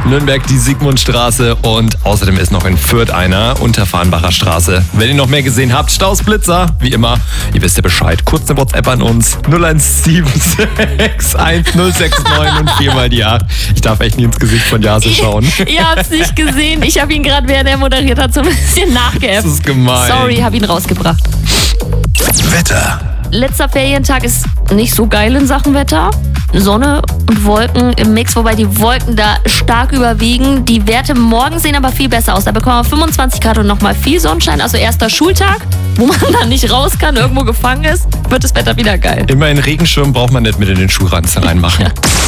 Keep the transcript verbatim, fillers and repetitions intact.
Nürnberg die Sigmundstraße und außerdem ist noch in Fürth einer, Unterfahrenbacher Straße. Wenn ihr noch mehr gesehen habt, Staus, Blitzer, wie immer, ihr wisst ja Bescheid. Kurz eine WhatsApp an uns, null eins sieben sechs eins null sechs neun und viermal die acht. Ich darf echt nie ins Gesicht von Jase schauen. Ihr habt's nicht gesehen. Ich habe ihn gerade, während er moderiert hat, so ein bisschen nachgeäfft. Das ist gemein. Sorry, habe ihn rausgebracht. Wetter. Letzter Ferientag ist nicht so geil in Sachen Wetter. Sonne und Wolken im Mix, wobei die Wolken da stark überwiegen. Die Werte morgen sehen aber viel besser aus. Da bekommen wir fünfundzwanzig Grad und nochmal viel Sonnenschein. Also erster Schultag, wo man dann nicht raus kann, irgendwo gefangen ist, wird das Wetter wieder geil. Immer einen Regenschirm braucht man nicht mit in den Schuhranzen reinmachen. Ja.